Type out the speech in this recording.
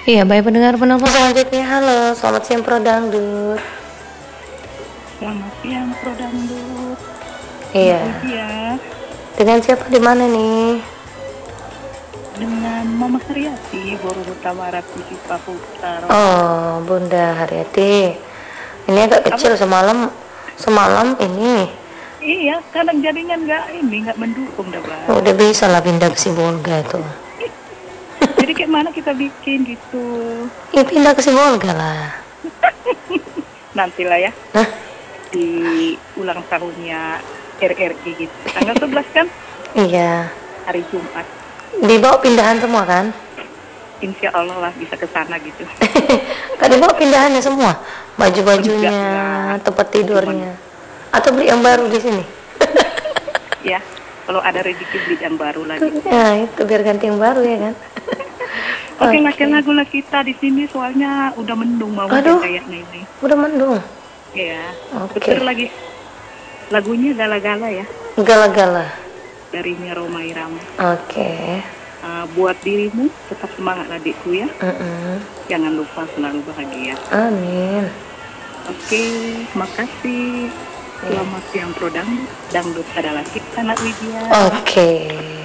Iya, baik pendengar penelpon selanjutnya. Halo, selamat siang Pro Dangdut. Selamat siang, Pro Dangdut. Iya. Ya, Dengan siapa di mana nih? dengan Mama Haryati, Borubuta Barat, Cipaku Utara. Oh, Bunda Haryati. Ini agak kecil semalam ini. Iya, kadang jaringan nggak mendukung dah, Bang. Udah bisa lah pindah ke Sibolga itu. Jadi kayak mana kita bikin gitu? Ya pindah ke Sibolga lah. Nantilah ya, Hah? di ulang tahunnya RRI gitu. Tanggal 11 kan, Iya. hari Jumat. Dibawa pindahan semua kan? Insya Allah lah bisa ke sana gitu. Kan dibawa pindahannya semua, Enggak baju-bajunya, lah. tempat tidurnya. Atau beli yang baru di sini? Ya, kalau ada rezeki beli yang baru lagi. Ya itu biar ganti yang baru ya kan. Oke, latihan lagu lah kita di sini soalnya udah mendung mau Aduh. kayaknya ini. Udah mendung. Ya, Oke. puter lagi. Lagunya gala-gala ya, Gala-gala. dari Roma Irama. Oke. Buat dirimu tetap semangat adikku ya. Jangan lupa selalu bahagia. Amin. Oke, makasih. Selamat siang Pro Dangdut. Dangdut adalah kita anak Widya. Oke.